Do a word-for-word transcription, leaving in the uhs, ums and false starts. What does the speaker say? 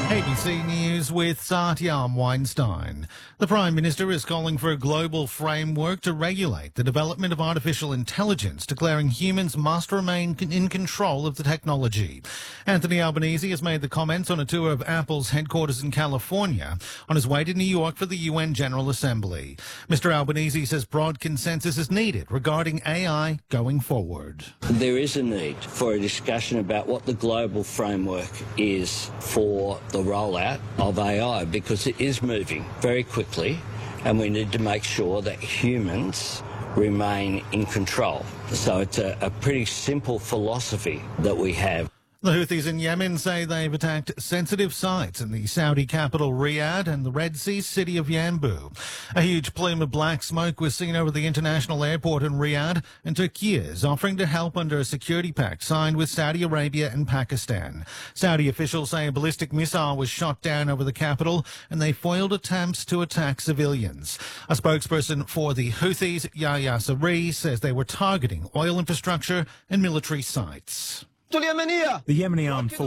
A B C News with Satyam Weinstein. The Prime Minister is calling for a global framework to regulate the development of artificial intelligence, declaring humans must remain in control of the technology. Anthony Albanese has made the comments on a tour of Apple's headquarters in California on his way to New York for the U N General Assembly. Mister Albanese says broad consensus is needed regarding A I going forward. There is a need for a discussion about what the global framework is for the rollout of A I, because it is moving very quickly and we need to make sure that humans remain in control. So it's a, a pretty simple philosophy that we have. The Houthis in Yemen say they've attacked sensitive sites in the Saudi capital Riyadh and the Red Sea city of Yanbu. A huge plume of black smoke was seen over the international airport in Riyadh, and Turkey is offering to help under a security pact signed with Saudi Arabia and Pakistan. Saudi officials say a ballistic missile was shot down over the capital, and they foiled attempts to attack civilians. A spokesperson for the Houthis, Yahya Saree, says they were targeting oil infrastructure and military sites. The Yemeni armed forces